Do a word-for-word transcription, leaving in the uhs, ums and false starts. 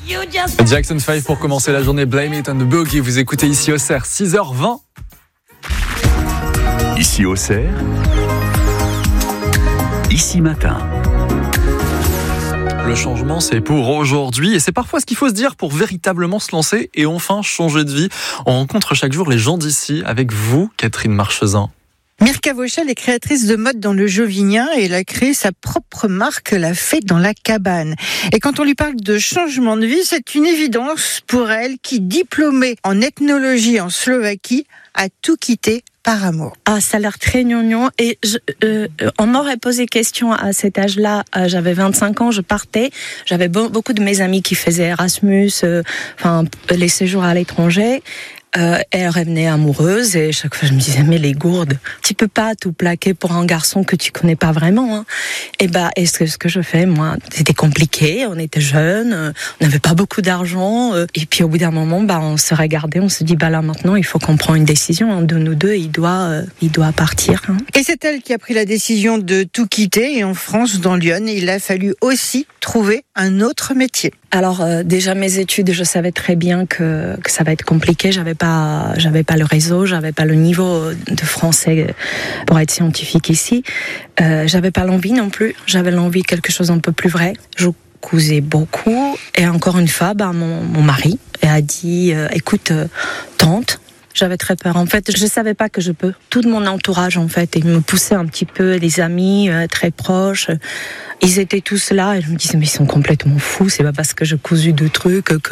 Jackson five pour commencer la journée, Blame It on the Boogie. Vous écoutez ici Auxerre, six heures vingt. Ici Auxerre, ici matin. Le changement, c'est pour aujourd'hui et c'est parfois ce qu'il faut se dire pour véritablement se lancer et enfin changer de vie. On rencontre chaque jour les gens d'ici avec vous, Catherine Marchezin. Mirka Vauchel est créatrice de mode dans le Jovinien et elle a créé sa propre marque, La Fête dans la cabane. Et quand on lui parle de changement de vie, c'est une évidence pour elle qui, diplômée en ethnologie en Slovaquie, a tout quitté par amour. Ah, ça a l'air très gnangnan. Et je, euh, on m'aurait posé question à cet âge-là. Euh, j'avais vingt-cinq ans, je partais. J'avais be- beaucoup de mes amis qui faisaient Erasmus, euh, enfin les séjours à l'étranger. Euh, elle revenait amoureuse et chaque fois je me disais mais les gourdes, tu peux pas tout plaquer pour un garçon que tu connais pas vraiment. Hein. Et bah, est-ce que ce que je fais moi, c'était compliqué. On était jeunes, euh, on n'avait pas beaucoup d'argent euh, et puis au bout d'un moment, bah on se regardait, on se dit bah là maintenant il faut qu'on prenne une décision. Un de nous deux, il doit, euh, il doit partir. Hein. Et c'est elle qui a pris la décision de tout quitter. Et en France, dans Lyon, il a fallu aussi trouver un autre métier. Alors euh, déjà mes études, je savais très bien que que ça va être compliqué. J'avais pas, j'avais pas le réseau, j'avais pas le niveau de français pour être scientifique ici. Euh, j'avais pas l'envie non plus. J'avais l'envie de quelque chose un peu plus vrai. Je cousais beaucoup et encore une fois, bah mon, mon mari a dit euh, écoute, euh, tente. J'avais très peur. En fait, je savais pas que je peux. Tout mon entourage, en fait, il me poussait un petit peu, les amis euh, très proches. Ils étaient tous là et je me disais, mais ils sont complètement fous. C'est pas parce que je cousu deux trucs que